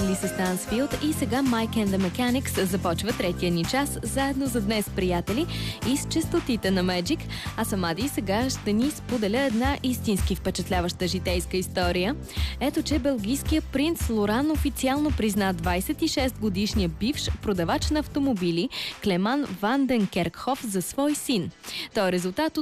Били с Стансфилд и сега Mike and the Mechanics започва третия ни час заедно за днес, приятели, и с честотите на Magic. А Самади сега ще ни споделя една истински впечатляваща житейска история. Ето, че белгийският принц Лоран официално призна 26-годишния бивш продавач на автомобили Клеман Ван ден Керкхоф за свой син. Той е резултат от